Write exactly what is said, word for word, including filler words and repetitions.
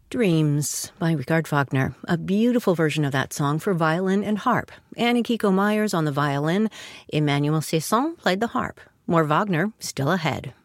Dreams by Richard Wagner, a beautiful version of that song for violin and harp. Annie Kiko Myers on the violin, Emmanuel Cesson played the harp. More Wagner, still ahead.